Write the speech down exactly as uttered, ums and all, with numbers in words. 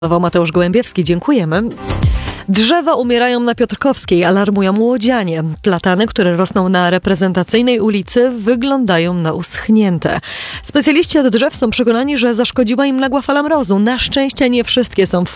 Mateusz Gołębiewski, dziękujemy. Drzewa umierają na Piotrkowskiej, alarmują łodzianie. Platany, które rosną na reprezentacyjnej ulicy, wyglądają na uschnięte. Specjaliści od drzew są przekonani, że zaszkodziła im nagła fala mrozu. Na szczęście nie wszystkie są w